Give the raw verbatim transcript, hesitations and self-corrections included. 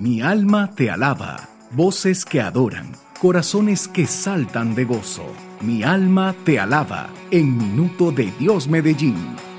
Mi alma te alaba. Voces que adoran, corazones que saltan de gozo. Mi alma te alaba en Minuto de Dios Medellín.